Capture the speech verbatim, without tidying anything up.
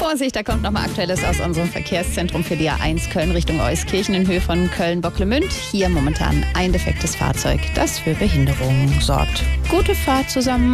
Vorsicht, da kommt nochmal Aktuelles aus unserem Verkehrszentrum für die A eins Köln Richtung Euskirchen in Höhe von Köln-Bocklemünd. Hier momentan ein defektes Fahrzeug, das für Behinderungen sorgt. Gute Fahrt zusammen.